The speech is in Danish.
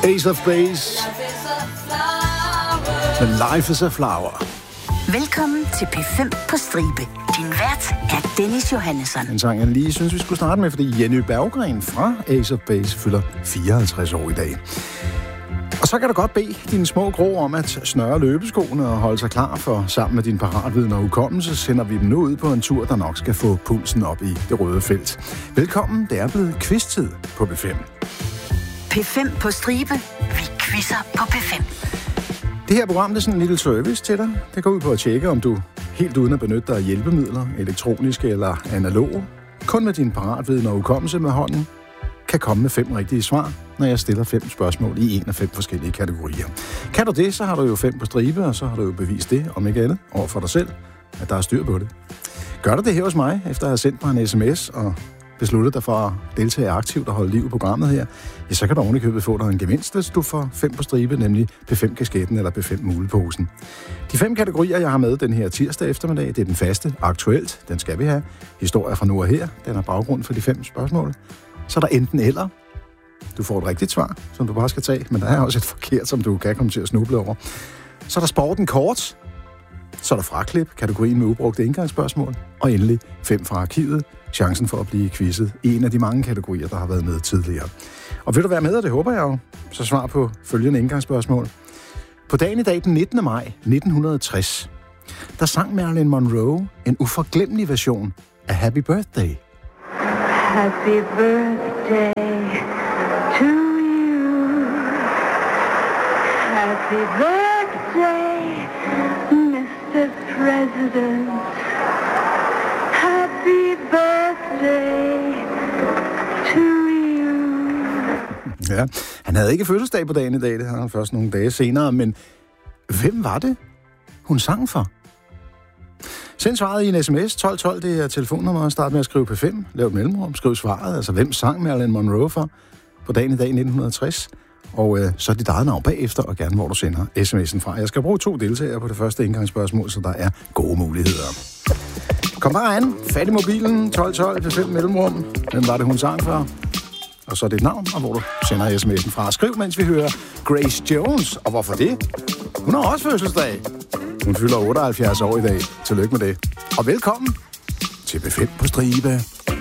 Ace of Base. Men Life is a Flower. Velkommen til P5 på stribe. Din vært er Dennis Johannesson. En sang, jeg lige synes, vi skulle starte med, fordi Jenny Berggren fra Ace of Base fylder 54 år i dag. Og så kan du godt bede dine små grå om at snøre løbeskoene og holde sig klar, for sammen med din paratviden og hukommelse sender vi dem nu ud på en tur, der nok skal få pulsen op i det røde felt. Velkommen, det er blevet quiz-tid på P5. P5 på stribe. Vi quizzer på P5. Det her program er sådan en lille service til dig. Det går ud på at tjekke, om du helt uden at benytte dig af hjælpemidler, elektroniske eller analoge, kun med din paratviden og hukommelse med hånden, kan komme med 5 rigtige svar, når jeg stiller 5 spørgsmål i 1 af 5 forskellige kategorier. Kan du det, så har du jo 5 på stribe, og så har du jo bevist det, om ikke andet, over for dig selv, at der er styr på det. Gør du det her hos mig, efter at have sendt mig en sms og besluttet dig for at deltage aktivt og holde liv i programmet her, ja, så kan du ovenikøbet få dig en gevinst, hvis du får 5 på stribe, nemlig P5-kasketten eller P5-muleposen. De 5 kategorier, jeg har med den her tirsdag eftermiddag, det er den faste, aktuelt, den skal vi have. Historier fra nu og her, den er baggrund for de 5 spørgsmål. Så er der enten eller. Du får et rigtigt svar, som du bare skal tage, men der er også et forkert, som du kan komme til at snuble over. Så er der sporten kort. Så er der fraklip, kategorien med ubrugte indgangsspørgsmål. Og endelig 5 fra arkivet, chancen for at blive quizzet i en af de mange kategorier, der har været med tidligere. Og vil du være med, og det håber jeg jo, så svar på følgende indgangsspørgsmål. På dagen i dag, den 19. maj 1960, der sang Marilyn Monroe en uforglemmelig version af Happy Birthday. Happy birthday to you. Happy birthday, Mr. President. Happy birthday to you. Ja, han havde ikke fødselsdag på dagen i dag, det havde han først nogle dage senere, men hvem var det, hun sang for? Send svaret i en sms, 1212, det er telefonnummer, start med at skrive P5, lav et mellemrum, skriv svaret, altså hvem sang Marilyn Monroe for på dagen i dag 1960, og så dit eget navn bagefter, og gerne hvor du sender sms'en fra. Jeg skal bruge 2 deltagere på det første indgangsspørgsmål, så der er gode muligheder. Kom bare an, fat i mobilen, 1212, P5 mellemrum, hvem var det, hun sang for? Og så dit navn, og hvor du sender sms'en fra. Skriv, mens vi hører Grace Jones, og hvorfor det? Hun har også fødselsdag. Hun fylder 78 år i dag. Tillykke med det. Og velkommen til P5 på stribe.